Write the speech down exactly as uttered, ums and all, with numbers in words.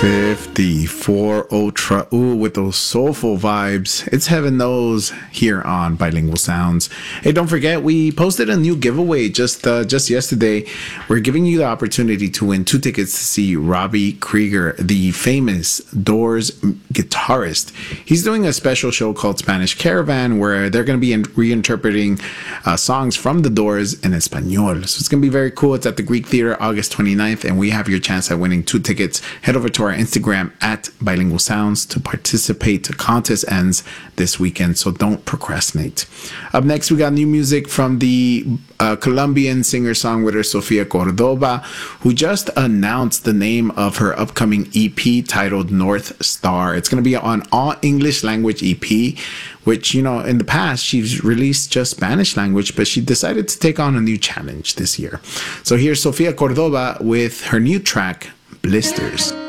fifty-four Ultra, ooh, with those soulful vibes. It's Heaven Knows here on Bilingual Sounds. Hey, don't forget, we posted a new giveaway just uh, just yesterday. We're giving you the opportunity to win two tickets to see Robbie Krieger, the famous Doors guitarist. He's doing a special show called Spanish Caravan, where they're going to be in- reinterpreting uh, songs from the Doors in Espanol. So it's going to be very cool. It's at the Greek Theater August twenty-ninth, and we have your chance at winning two tickets. Head over to our Instagram at Bilingual Sounds to participate. The contest ends this weekend, so don't procrastinate. Up next, we got new music from the uh, Colombian singer-songwriter Sofia Cordoba, who just announced the name of her upcoming E P titled North Star. It's going to be an all English language E P, which, you know, in the past, she's released just Spanish language, but she decided to take on a new challenge this year. So here's Sofia Cordoba with her new track, Blisters.